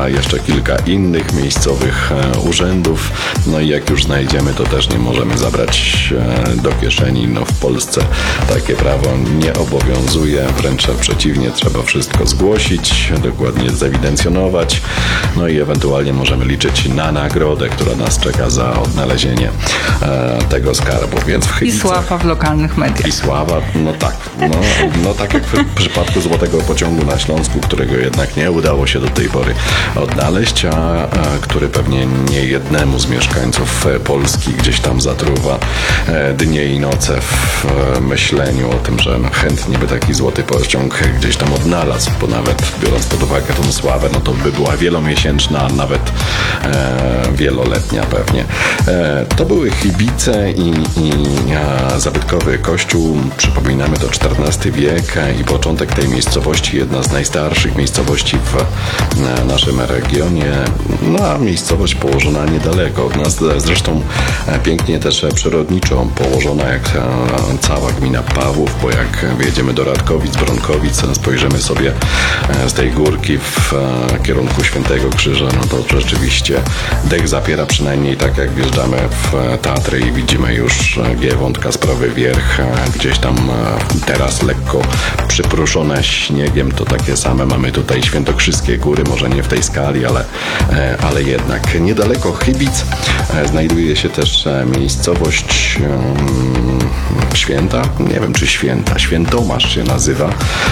jeszcze kilka innych miejscowych urzędów. No i jak już znajdziemy, to też nie możemy zabrać do kieszeni. No w Polsce takie prawo nie obowiązuje, wręcz przeciwnie, trzeba wszystko zgłosić, dokładnie zewidencjonować, no i ewentualnie możemy liczyć na nagrodę, która nas czeka za odnalezienie tego skarbu. Więc w Chybicach... I sława w lokalnych mediach. I sława, no tak. No tak jak w przypadku Złotego Pociągu na Śląsku, którego jednak nie udało się do tej pory odnaleźć, a który pewnie nie jednemu z mieszkańców Polski gdzieś tam zatruwa dnie i noce w myśleniu o tym, że chętnie by taki Złoty Pociąg gdzieś tam odnalazł, bo nawet biorąc pod uwagę tą sławę, no to by była wielomiesięczna, a nawet wieloletnia pewnie. To były Chybice i zabytkowy kościół. Przypominamy, to XIV wiek i początek tej miejscowości, jedna z najstarszych miejscowości w naszym regionie. No a miejscowość położona niedaleko od nas, zresztą pięknie też przyrodniczo położona jak cała gmina Pawłów, bo jak wjedziemy do Radkowic, Bronkowic, spojrzymy sobie z tej górki w kierunku Świętego Krzyża, no to rzeczywiście dech zapiera, przynajmniej tak jak wjeżdżamy w Tatry i widzimy już Giewont, Kasprowy Wierch, gdzieś tam teraz lekko przypruszone śniegiem, to takie same mamy tutaj Świętokrzyskie Góry, może nie w tej skali, ale jednak. Niedaleko Chybic znajduje się też miejscowość Święta, nie wiem czy Święta, Świętomasz się nazywa.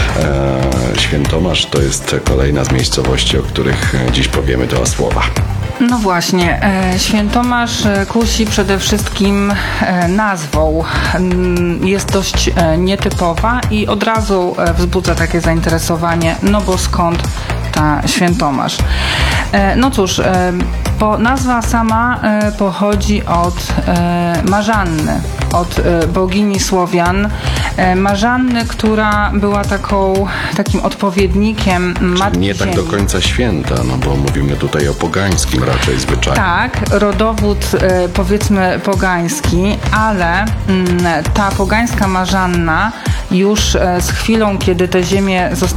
Świętomasz to jest kolejna z miejscowości, o których dziś powiemy dwa słowa. No właśnie, Świętomasz kusi przede wszystkim nazwą. Jest dość nietypowa i od razu wzbudza takie zainteresowanie, no bo skąd ta Świętomasz? No cóż, nazwa sama pochodzi od Marzanny, od bogini Słowian. Marzanny, która była takim odpowiednikiem Matki nie tak do końca święta, no bo mówimy tutaj o pogańskim raczej zwyczaju. Tak, rodowód powiedzmy pogański, ale ta pogańska Marzanna już z chwilą, kiedy te ziemie zostały